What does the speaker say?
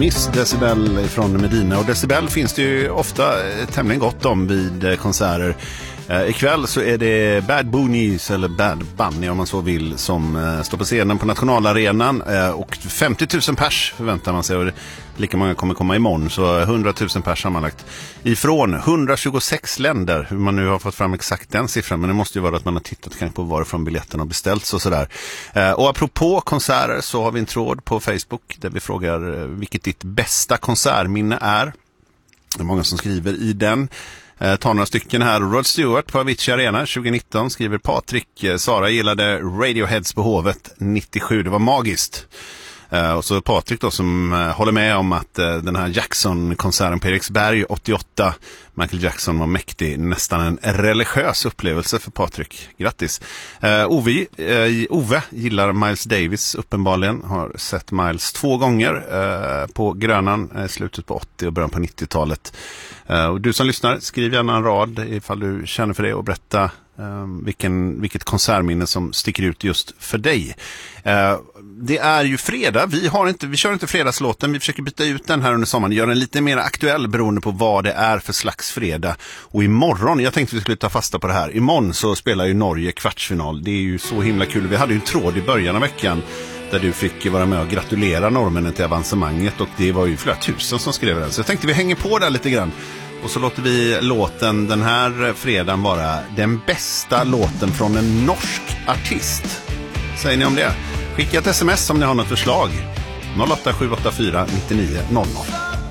Miss Decibel från Medina. Och Decibel finns det ju ofta tämligen gott om vid konserter. Ikväll så är det Bad Bunnies eller Bad Bunny om man så vill som står på scenen på Nationalarenan och 50 000 pers förväntar man sig och lika många kommer komma imorgon, så 100 000 pers sammanlagt ifrån 126 länder. Hur man nu har fått fram exakt den siffran, men det måste ju vara att man har tittat kanske på varifrån biljetten har beställts och sådär. Och apropå konserter så har vi en tråd på Facebook där vi frågar vilket ditt bästa konsertminne är. Det är många som skriver i den. Ta några stycken här. Rod Stewart på Avicii Arena 2019 skriver Patrik. Sara gillade Radioheads på Hovet 97. Det var magiskt. Och så Patrik då som håller med om att den här Jackson-konserten på Eriksberg 88, Michael Jackson var mäktig, nästan en religiös upplevelse för Patrik. Grattis. Ove gillar Miles Davis uppenbarligen, har sett Miles 2 gånger på Grönan slutet på 80 och början på 90-talet. Och du som lyssnar, skriv gärna en rad ifall du känner för det och berätta vilket konsertminne som sticker ut just för dig. Det är ju fredag, vi kör inte fredagslåten, vi försöker byta ut den här under sommaren, göra den lite mer aktuell beroende på vad det är för slags fredag. Och imorgon, jag tänkte vi skulle ta fasta på det här, imorgon så spelar ju Norge kvartsfinal, det är ju så himla kul. Vi hade ju en tråd i början av veckan där du fick vara med och gratulera norrmännen till avancemanget och det var ju flera tusen som skrev den, så jag tänkte vi hänger på där lite grann. Och så låter vi låten den här fredagen vara den bästa låten från en norsk artist. Säger ni om det? Skicka ett sms om ni har något förslag. 08 784 99 00.